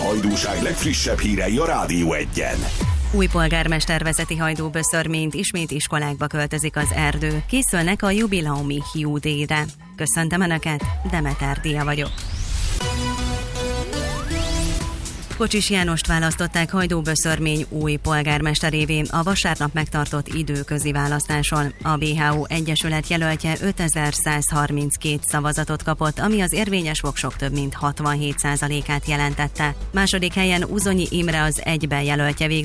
Hajdúság legfrissebb hírei a Rádió Egyen. Új polgármester vezeti Hajdú-Böszörményt, ismét iskolákba költözik az erdő. Készülnek a jubileumi Hiú Day-re. Köszöntöm Önöket, Demeter Dia vagyok. Kocsis Jánost választották Hajdú-Böszörmény új polgármesterévé a vasárnap megtartott időközi választáson. A BHO Egyesület jelöltje 5132 szavazatot kapott, ami az érvényes voksok több mint 67%-át jelentette. Második helyen Uzonyi Imre az egyben jelöltje végzett